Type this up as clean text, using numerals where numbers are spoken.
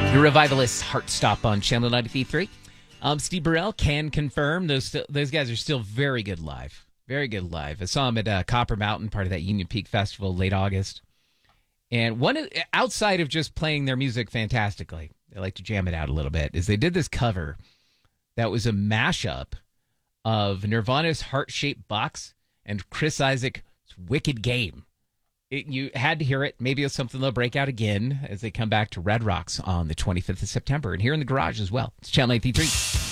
The Revivalists Heart Stop on Channel 93.3. Steve Burrell can confirm those guys are still very good live. Very good live. I saw them at Copper Mountain, part of that Union Peak Festival, late August. And outside of just playing their music fantastically, they like to jam it out a little bit, is they did this cover that was a mashup of Nirvana's Heart-Shaped Box and Chris Isaak's Wicked Game. You had to hear it. Maybe it's something they'll break out again as they come back to Red Rocks on the 25th of September and here in the garage as well. It's Channel 93.